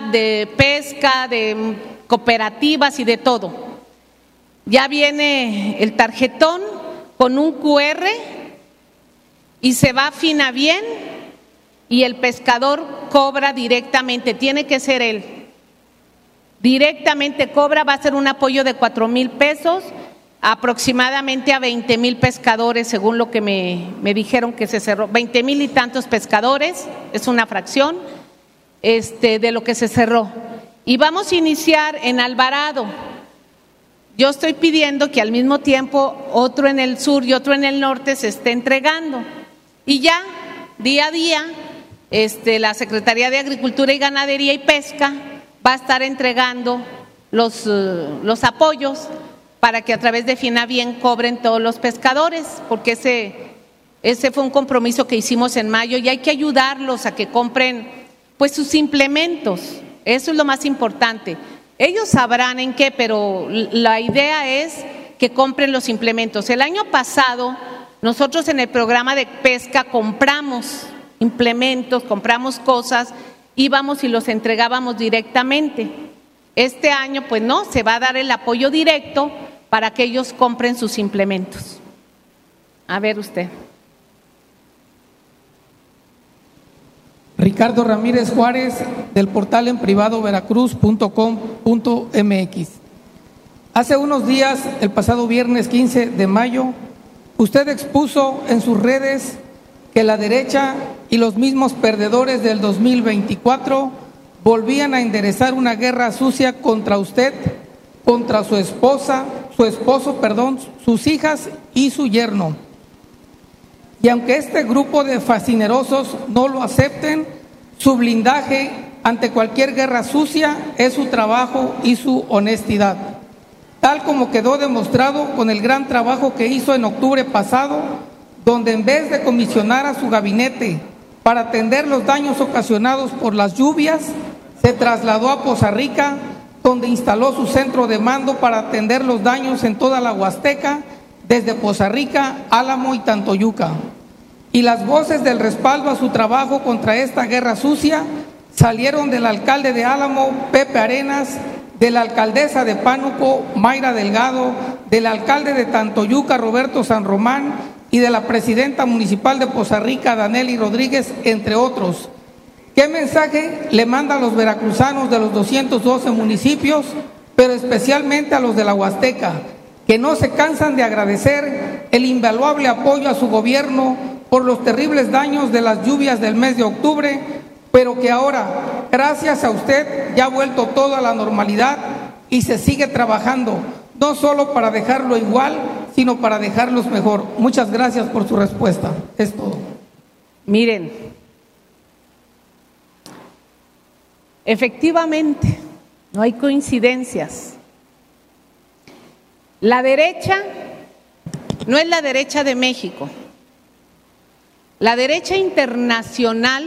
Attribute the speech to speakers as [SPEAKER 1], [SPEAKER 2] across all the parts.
[SPEAKER 1] de pesca, de cooperativas y de todo. Ya viene el tarjetón con un QR y se va a Finabien y el pescador cobra directamente, tiene que ser él. Directamente cobra, va a ser un apoyo de 4,000 pesos, aproximadamente a 20,000 pescadores, según lo que me dijeron que se cerró, 20,000 y tantos pescadores, es una fracción de lo que se cerró. Y vamos a iniciar en Alvarado. Yo estoy pidiendo que al mismo tiempo otro en el sur y otro en el norte se esté entregando. Y ya, día a día, la Secretaría de Agricultura y Ganadería y Pesca va a estar entregando los apoyos para que a través de Finabien cobren todos los pescadores, porque ese fue un compromiso que hicimos en mayo y hay que ayudarlos a que compren pues sus implementos, eso es lo más importante. Ellos sabrán en qué, pero la idea es que compren los implementos. El año pasado nosotros en el programa de pesca compramos implementos, compramos cosas, íbamos y los entregábamos directamente. Este año pues no, se va a dar el apoyo directo para que ellos compren sus implementos. A ver usted.
[SPEAKER 2] Ricardo Ramírez Juárez, del portal en privado veracruz.com.mx. Hace unos días, el pasado viernes 15 de mayo, usted expuso en sus redes que la derecha y los mismos perdedores del 2024 volvían a enderezar una guerra sucia contra usted, contra su esposo, sus hijas y su yerno. Y aunque este grupo de fascinerosos no lo acepten, su blindaje ante cualquier guerra sucia es su trabajo y su honestidad, tal como quedó demostrado con el gran trabajo que hizo en octubre pasado, donde en vez de comisionar a su gabinete para atender los daños ocasionados por las lluvias, se trasladó a Poza Rica, donde instaló su centro de mando para atender los daños en toda la Huasteca, desde Poza Rica, Álamo y Tantoyuca. Y las voces del respaldo a su trabajo contra esta guerra sucia salieron del alcalde de Álamo, Pepe Arenas, de la alcaldesa de Pánuco, Mayra Delgado, del alcalde de Tantoyuca, Roberto San Román, y de la presidenta municipal de Poza Rica, Danely Rodríguez, entre otros. ¿Qué mensaje le manda a los veracruzanos de los 212 municipios, pero especialmente a los de la Huasteca, que no se cansan de agradecer el invaluable apoyo a su gobierno por los terribles daños de las lluvias del mes de octubre, pero que ahora, gracias a usted, ya ha vuelto todo a la normalidad y se sigue trabajando, no solo para dejarlo igual, sino para dejarlos mejor? Muchas gracias por su respuesta. Es todo.
[SPEAKER 1] Miren, efectivamente, no hay coincidencias. La derecha no es la derecha de México. La derecha internacional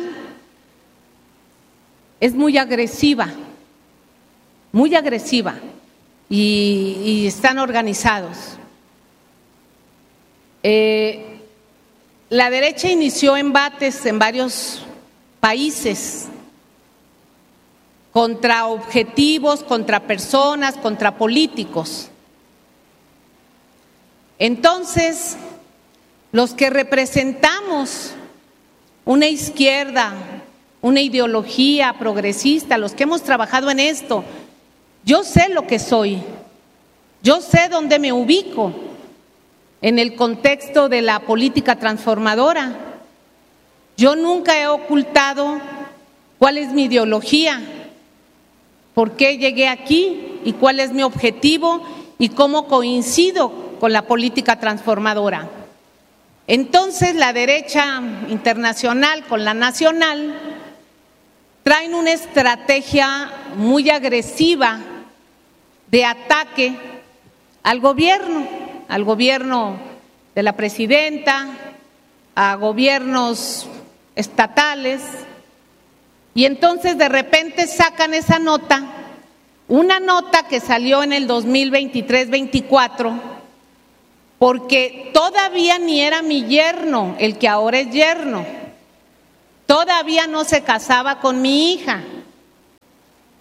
[SPEAKER 1] es muy agresiva y están organizados. La derecha inició embates en varios países contra objetivos, contra personas, contra políticos. Entonces, los que representamos una izquierda, una ideología progresista, los que hemos trabajado en esto, yo sé lo que soy, yo sé dónde me ubico en el contexto de la política transformadora. Yo nunca he ocultado cuál es mi ideología, por qué llegué aquí y cuál es mi objetivo y cómo coincido con la política transformadora. Entonces, la derecha internacional con la nacional traen una estrategia muy agresiva de ataque al gobierno de la presidenta, a gobiernos estatales, y entonces de repente sacan esa nota, una nota que salió en el 2023-24, porque todavía ni era mi yerno, el que ahora es yerno, todavía no se casaba con mi hija.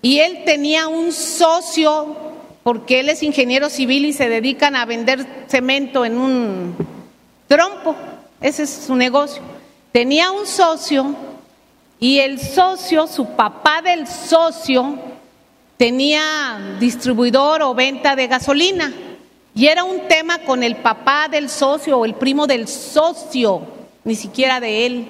[SPEAKER 1] y él tenía un socio, porque él es ingeniero civil y se dedican a vender cemento en un trompo, ese es su negocio. Tenía un socio y el socio, su papá del socio, tenía distribuidor o venta de gasolina y era un tema con el papá del socio o el primo del socio, ni siquiera de él.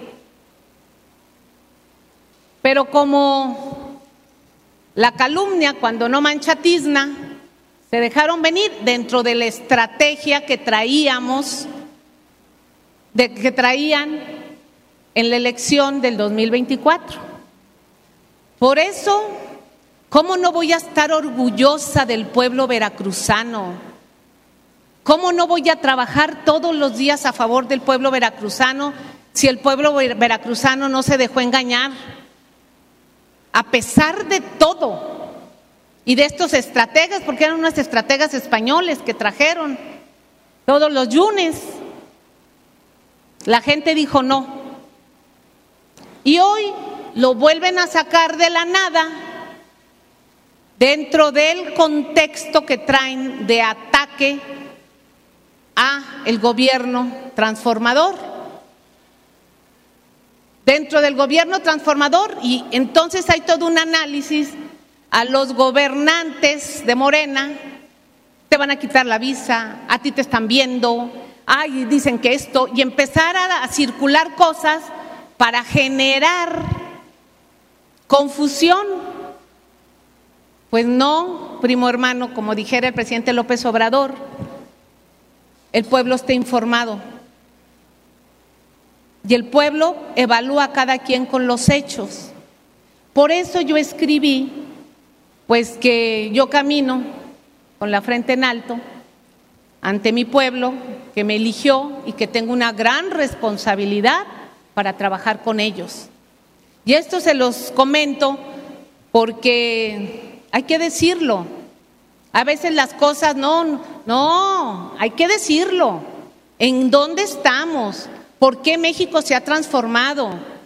[SPEAKER 1] Pero como la calumnia cuando no mancha tizna, se dejaron venir dentro de la estrategia que traíamos, que traían en la elección del 2024. Por eso, ¿cómo no voy a estar orgullosa del pueblo veracruzano? ¿Cómo no voy a trabajar todos los días a favor del pueblo veracruzano si el pueblo veracruzano no se dejó engañar? A pesar de todo, y de estos estrategas, porque eran unas estrategas españoles que trajeron todos los yunes, la gente dijo no. Y hoy lo vuelven a sacar de la nada dentro del contexto que traen de ataque a el gobierno transformador. Dentro del gobierno transformador, y entonces hay todo un análisis a los gobernantes de Morena, te van a quitar la visa, a ti te están viendo, ay, dicen que esto, y empezar a circular cosas para generar confusión. Pues no, primo hermano, como dijera el presidente López Obrador, el pueblo está informado. Y el pueblo evalúa a cada quien con los hechos. Por eso yo escribí, pues que yo camino con la frente en alto ante mi pueblo, que me eligió y que tengo una gran responsabilidad para trabajar con ellos. Y esto se los comento porque hay que decirlo. A veces las cosas no, hay que decirlo. ¿En dónde estamos? ¿Por qué México se ha transformado?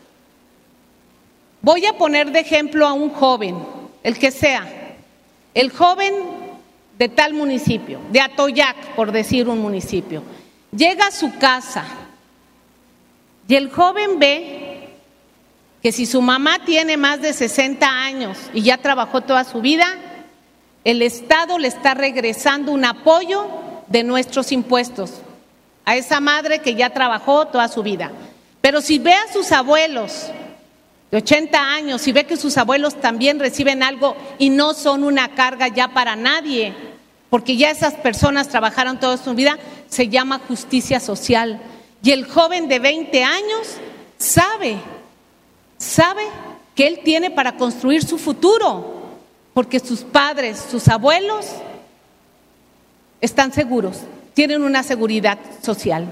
[SPEAKER 1] Voy a poner de ejemplo a un joven, el que sea, el joven de tal municipio, de Atoyac, por decir un municipio. Llega a su casa y el joven ve que si su mamá tiene más de 60 años y ya trabajó toda su vida, el Estado le está regresando un apoyo de nuestros impuestos a esa madre que ya trabajó toda su vida. Pero si ve a sus abuelos de 80 años, si ve que sus abuelos también reciben algo y no son una carga ya para nadie, porque ya esas personas trabajaron toda su vida, se llama justicia social. Y el joven de 20 años sabe que él tiene para construir su futuro, porque sus padres, sus abuelos están seguros, tienen una seguridad social.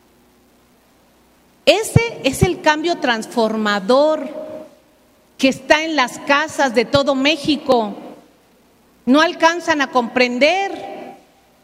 [SPEAKER 1] Ese es el cambio transformador que está en las casas de todo México. No alcanzan a comprender.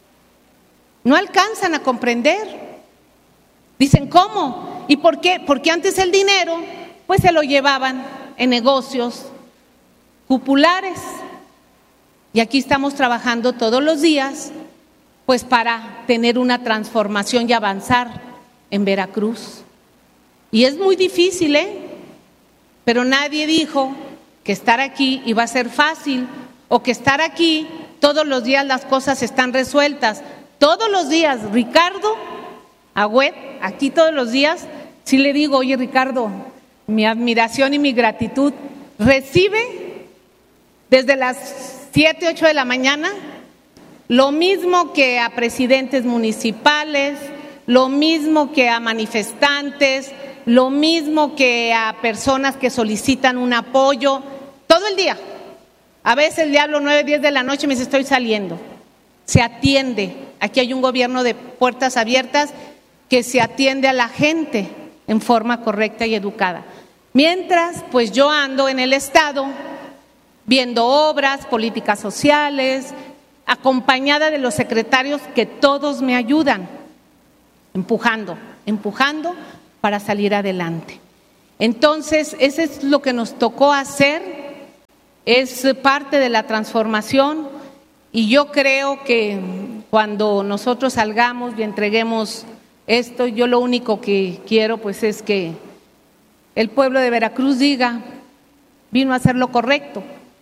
[SPEAKER 1] Dicen, ¿cómo? ¿Y por qué? Porque antes el dinero, pues se lo llevaban en negocios populares. Y aquí estamos trabajando todos los días, pues para tener una transformación y avanzar en Veracruz. Y es muy difícil, pero nadie dijo que estar aquí iba a ser fácil, o que estar aquí todos los días las cosas están resueltas. Todos los días, Ricardo Agüed, aquí todos los días, sí le digo, oye Ricardo, mi admiración y mi gratitud, recibe desde las 7, 8 de la mañana, lo mismo que a presidentes municipales, lo mismo que a manifestantes, lo mismo que a personas que solicitan un apoyo, todo el día. A veces le hablo 9, 10 de la noche y me dice, estoy saliendo. Se atiende. Aquí hay un gobierno de puertas abiertas que se atiende a la gente en forma correcta y educada. Mientras, pues yo ando en el Estado viendo obras, políticas sociales, acompañada de los secretarios que todos me ayudan, empujando para salir adelante. Entonces, eso es lo que nos tocó hacer es parte de la transformación y yo creo que cuando nosotros salgamos y entreguemos esto, yo lo único que quiero pues es que el pueblo de Veracruz diga, vino a hacer lo correcto,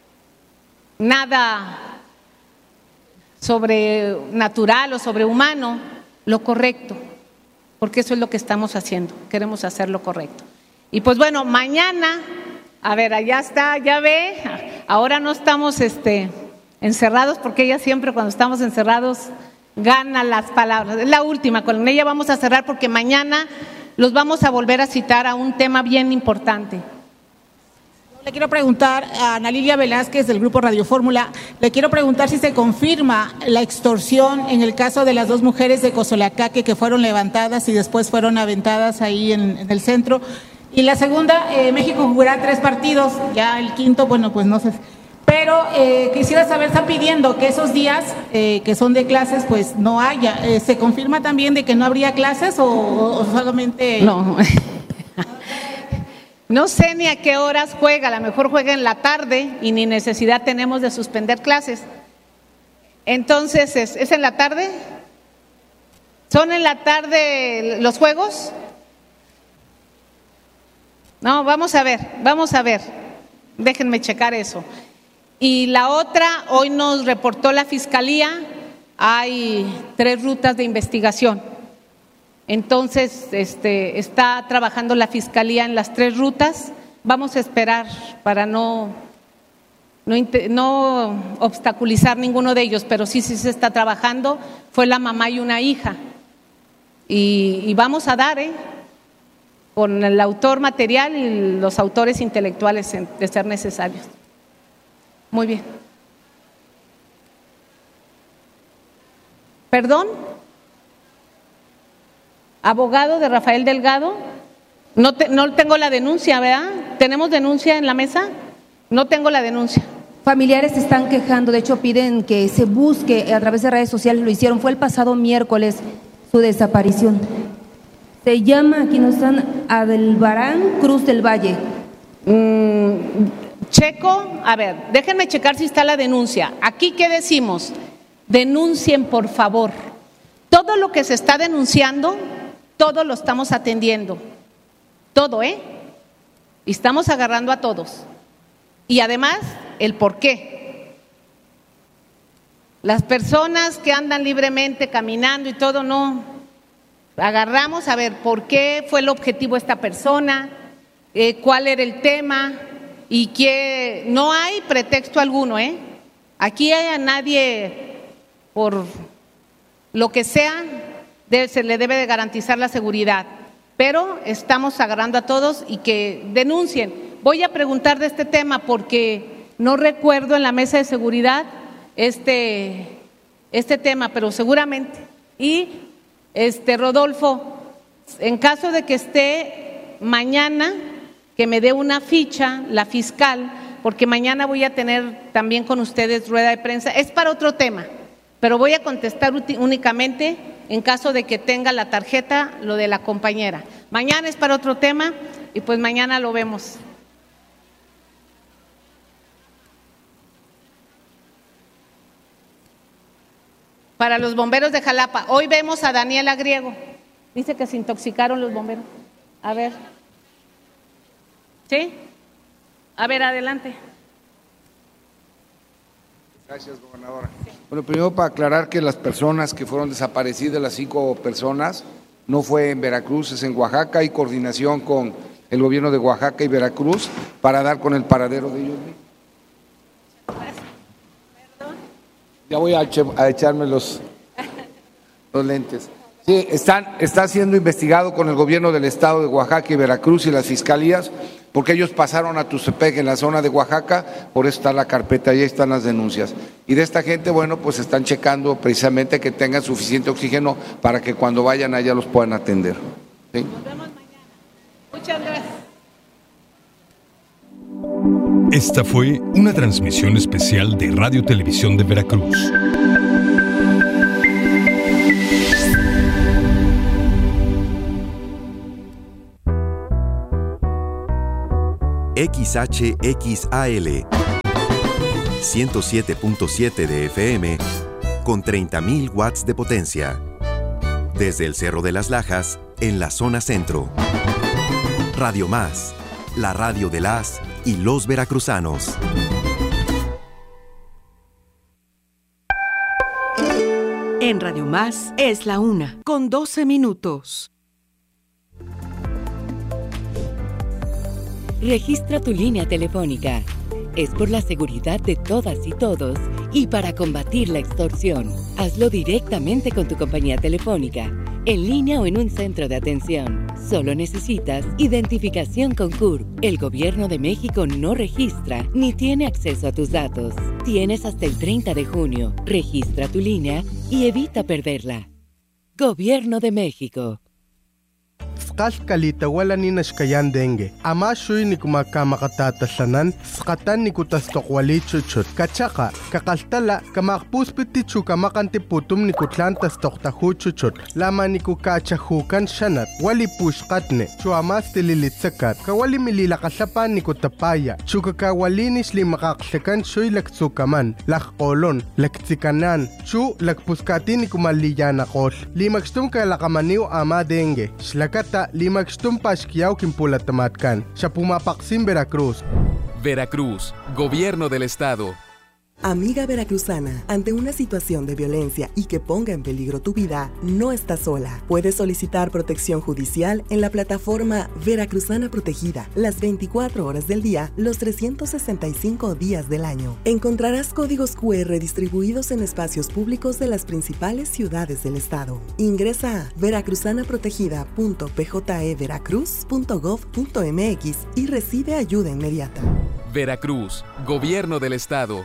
[SPEAKER 1] nada sobrenatural o sobrehumano, lo correcto, porque eso es lo que estamos haciendo, queremos hacer lo correcto. Y pues bueno, mañana, a ver, allá está, ya ve, ahora no estamos encerrados, porque ella siempre cuando estamos encerrados gana las palabras, es la última, con ella vamos a cerrar porque mañana los vamos a volver a citar a un tema bien importante.
[SPEAKER 3] Le quiero preguntar a Ana Lilia Velázquez del Grupo Radio Fórmula, le quiero preguntar si se confirma la extorsión en el caso de las 2 mujeres de Cozoleacaque que fueron levantadas y después fueron aventadas ahí en el centro. Y la segunda, México jugará 3 partidos, ya el quinto, bueno, pues no sé. Pero quisiera saber, están pidiendo que esos días que son de clases, pues no haya. ¿Se confirma también de que no habría clases o solamente...?
[SPEAKER 1] No. No sé ni a qué horas juega, a lo mejor juega en la tarde y ni necesidad tenemos de suspender clases. Entonces, ¿es en la tarde? ¿Son en la tarde los juegos? No, vamos a ver, déjenme checar eso. Y la otra, hoy nos reportó la Fiscalía, hay 3 rutas de investigación. Entonces, está trabajando la Fiscalía en las 3 rutas. Vamos a esperar para no obstaculizar ninguno de ellos, pero sí se está trabajando. Fue la mamá y una hija. Y vamos a dar, con el autor material y los autores intelectuales de ser necesarios. Muy bien. ¿Perdón? ¿Abogado de Rafael Delgado? No tengo la denuncia, ¿verdad? ¿Tenemos denuncia en la mesa? No tengo la denuncia.
[SPEAKER 4] Familiares se están quejando, de hecho piden que se busque a través de redes sociales, lo hicieron, fue el pasado miércoles su desaparición. Se llama, aquí no están, Adelbarán Cruz del Valle.
[SPEAKER 1] Checo, a ver, déjenme checar si está la denuncia. Aquí, ¿qué decimos? Denuncien, por favor. Todo lo que se está denunciando, todo lo estamos atendiendo. Todo, Y estamos agarrando a todos. Y además, el por qué. Las personas que andan libremente caminando y todo, no. Agarramos a ver por qué fue el objetivo de esta persona, cuál era el tema y que no hay pretexto alguno, Aquí a nadie, por lo que sea, se le debe de garantizar la seguridad, pero estamos agarrando a todos y que denuncien. Voy a preguntar de este tema porque no recuerdo en la mesa de seguridad este tema, pero seguramente. Y Rodolfo, en caso de que esté mañana, que me dé una ficha la fiscal, porque mañana voy a tener también con ustedes rueda de prensa, es para otro tema, pero voy a contestar únicamente en caso de que tenga la tarjeta, lo de la compañera. Mañana es para otro tema y pues mañana lo vemos. Para los bomberos de Jalapa, hoy vemos a Daniela Griego. Dice que se intoxicaron los bomberos. A ver. ¿Sí? A ver, adelante.
[SPEAKER 5] Gracias, gobernadora. Bueno, primero para aclarar que las personas que fueron desaparecidas, las 5 personas, no fue en Veracruz, es en Oaxaca. Hay coordinación con el gobierno de Oaxaca y Veracruz para dar con el paradero de ellos. Ya voy a echarme los lentes. Sí, está siendo investigado con el gobierno del estado de Oaxaca y Veracruz y las fiscalías, porque ellos pasaron a Tuztepec en la zona de Oaxaca, por eso está la carpeta y ahí están las denuncias. Y de esta gente, bueno, pues están checando precisamente que tengan suficiente oxígeno para que cuando vayan allá los puedan atender. ¿Sí?
[SPEAKER 1] Nos vemos mañana. Muchas gracias.
[SPEAKER 6] Esta fue una transmisión especial de Radio Televisión de Veracruz.
[SPEAKER 7] XHXAL 107.7 de FM con 30.000 watts de potencia. Desde el Cerro de las Lajas, en la zona centro. Radio Más, la radio de las y los veracruzanos.
[SPEAKER 8] En Radio Más es la 1:12.
[SPEAKER 9] Registra tu línea telefónica. Es por la seguridad de todas y todos y para combatir la extorsión. Hazlo directamente con tu compañía telefónica, en línea o en un centro de atención. Solo necesitas identificación con CURP. El Gobierno de México no registra ni tiene acceso a tus datos. Tienes hasta el 30 de junio. Registra tu línea y evita perderla. Gobierno de México.
[SPEAKER 10] Kalita wala ni nashkayan dengue. Ama shuy ni kumakamatatatasanan, skatan ni kutastokwali chuchut. Kachaka, kakaltala, kamakpuspiti chukamakanti putum ni kutlantas toktahu chuchut. Lama ni kukachahukan shanat, wali pushkatne, chuamas tililitsakat, kawali mililakasapan ni kutapaya, chukakawalinis limakaksekan shuy laktsukaman, lakkolon, laktsikanan, chu lakpuskati ni kumaliyanakol. Limakstum kalakamaniw ama dengue, shlakata limakstum pashkiyaw kimpulatamatkan. Siya pumapaksim Veracruz.
[SPEAKER 11] Veracruz, Gobierno del Estado.
[SPEAKER 12] Amiga veracruzana, ante una situación de violencia y que ponga en peligro tu vida, no estás sola. Puedes solicitar protección judicial en la plataforma Veracruzana Protegida, las 24 horas del día, los 365 días del año. Encontrarás códigos QR distribuidos en espacios públicos de las principales ciudades del estado. Ingresa a veracruzanaprotegida.pjeveracruz.gov.mx y recibe ayuda inmediata.
[SPEAKER 11] Veracruz, Gobierno del Estado.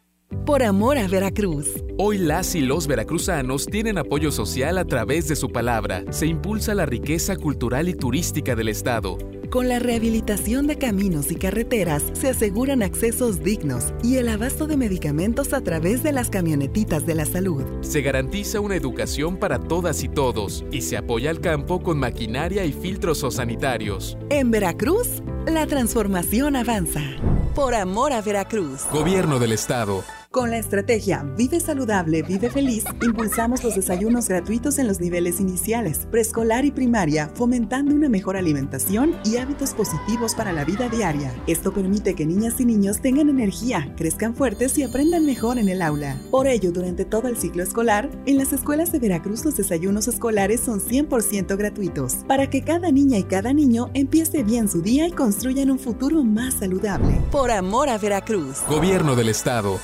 [SPEAKER 12] Por amor a Veracruz.
[SPEAKER 11] Hoy las y los veracruzanos tienen apoyo social a través de su palabra. Se impulsa la riqueza cultural y turística del estado.
[SPEAKER 12] Con la rehabilitación de caminos y carreteras se aseguran accesos dignos y el abasto de medicamentos a través de las camionetitas de la salud.
[SPEAKER 11] Se garantiza una educación para todas y todos y se apoya al campo con maquinaria y filtros sanitarios.
[SPEAKER 12] En Veracruz, la transformación avanza. Por amor a Veracruz.
[SPEAKER 11] Gobierno del Estado.
[SPEAKER 12] Con la estrategia Vive Saludable, Vive Feliz, impulsamos los desayunos gratuitos en los niveles iniciales, preescolar y primaria, fomentando una mejor alimentación y hábitos positivos para la vida diaria. Esto permite que niñas y niños tengan energía, crezcan fuertes y aprendan mejor en el aula. Por ello, durante todo el ciclo escolar, en las escuelas de Veracruz los desayunos escolares son 100% gratuitos, para que cada niña y cada niño empiece bien su día y construyan un futuro más saludable. Por amor a Veracruz.
[SPEAKER 11] Gobierno del Estado.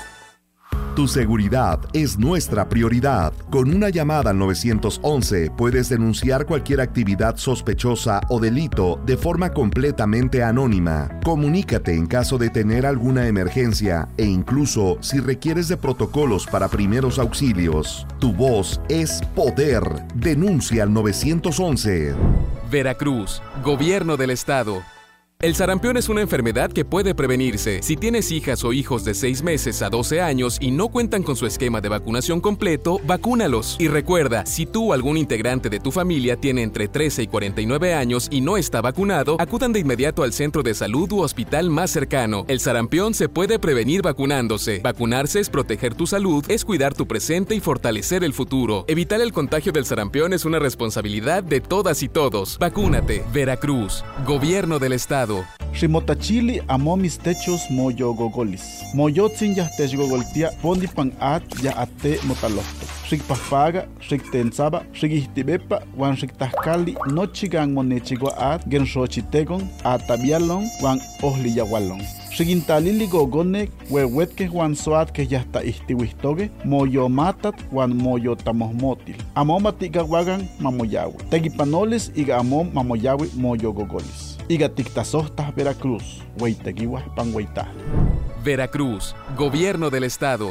[SPEAKER 13] Tu seguridad es nuestra prioridad. Con una llamada al 911 puedes denunciar cualquier actividad sospechosa o delito de forma completamente anónima. Comunícate en caso de tener alguna emergencia e incluso si requieres de protocolos para primeros auxilios. Tu voz es poder. Denuncia al 911.
[SPEAKER 11] Veracruz, Gobierno del Estado. El sarampión es una enfermedad que puede prevenirse. Si tienes hijas o hijos de 6 meses a 12 años y no cuentan con su esquema de vacunación completo, vacúnalos. Y recuerda, si tú o algún integrante de tu familia tiene entre 13 y 49 años y no está vacunado, acudan de inmediato al centro de salud u hospital más cercano. El sarampión se puede prevenir vacunándose. Vacunarse es proteger tu salud, es cuidar tu presente y fortalecer el futuro. Evitar el contagio del sarampión es una responsabilidad de todas y todos. Vacúnate. Veracruz, Gobierno del Estado.
[SPEAKER 14] Ximotachili amo mis techos moyo gogolis. Moyotzin ya techgogoltia pondi pan at ya ate motalohto. Xikpafaga, xiktensaba, xikihtibepa, wan xiktahkali nochigan monechigua at genshochitegon atabialon wan ohliyawalon. Xigintalili gogonek huehuetke wan soat que ya está ihtiwihtoge moyo matat wan moyo tamohmotil. Amo matigawagan mamoyawi. Tegipanoles iga amo mamoyawi moyo gogolis. Iga tiktasohtas Veracruz, hueiteguiwas pan hueitah.
[SPEAKER 11] Veracruz, Gobierno del Estado.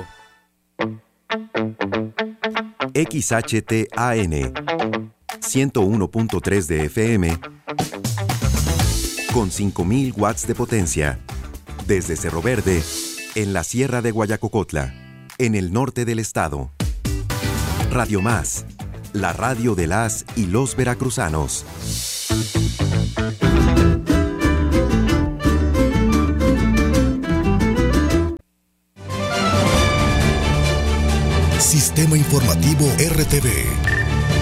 [SPEAKER 7] XHTAN 101.3 de FM con 5.000 watts de potencia. Desde Cerro Verde, en la Sierra de Guayacocotla, en el norte del estado. Radio Más, la radio de las y los veracruzanos.
[SPEAKER 15] Sistema Informativo RTV.